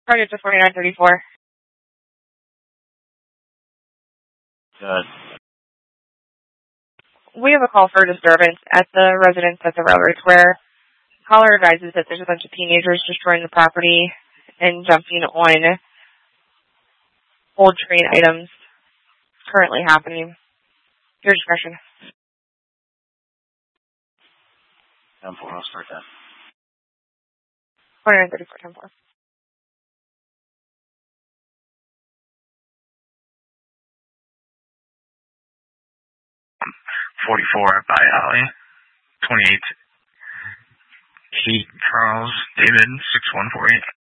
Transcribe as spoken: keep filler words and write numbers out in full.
Target to forty-nine thirty-four. Good. We have a call for disturbance at the residence at the Railroad Square. Caller advises that there's a bunch of teenagers destroying the property and jumping on old train items. It's currently happening. Your discretion. ten four, I'll start that. forty-nine thirty-four, ten four. forty-four by Alley, twenty-eight. Kate Charles David, six one four eight.